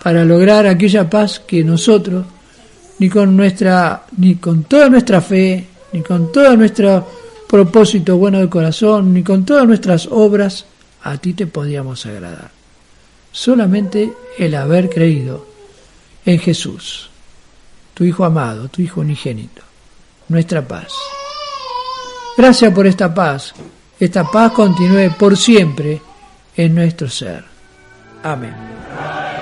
para lograr aquella paz que nosotros, ni con toda nuestra fe, ni con todo nuestro propósito bueno de corazón, ni con todas nuestras obras, a ti te podíamos agradar. Solamente el haber creído en Jesús, tu Hijo amado, tu Hijo unigénito, nuestra paz. Gracias por esta paz. Esta paz continúe por siempre en nuestro ser. Amén.